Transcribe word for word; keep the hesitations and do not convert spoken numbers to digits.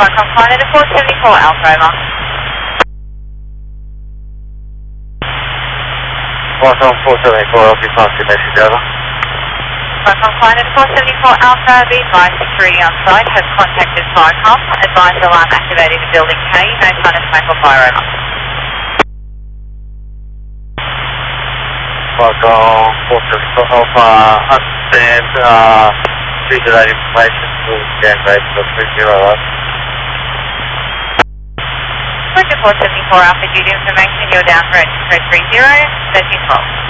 Viacom flight at four seventy-four Alpha, over. Viacom four seventy-four Alpha, pass your message over. Viacom flight at four seventy-four Alpha, the fire security on site has contacted Viacom. Advise alarm activated in building K, no sign of smoke or fire, over. Viacom four seventy-four Alpha, understand, uh, due to that information, we'll scan base for three zero over. four seventy-four Alpha, due to information, you're down for entry three zero, thirteen twelve.